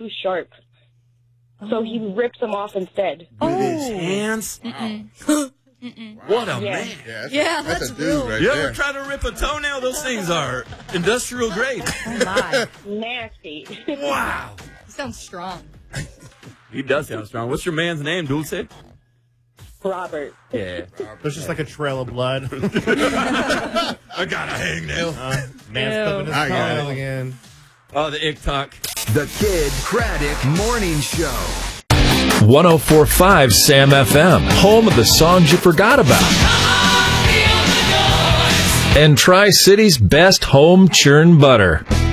too sharp. So he rips them off instead. With his hands? What a man. That's a dude real. right You there. ever try to rip a toenail? Those things are industrial grade. Oh, my. Nasty. Wow. Sounds strong. He does sound strong. What's your man's name, Dulce? Robert. Yeah. There's just like a trail of blood. I got a hangnail. Man's clipping his I got toenail it. again. Oh, the ick talk. The Kid Craddock Morning Show. 104.5 Sam FM, home of the songs you forgot about. And Tri-City's best home churn butter.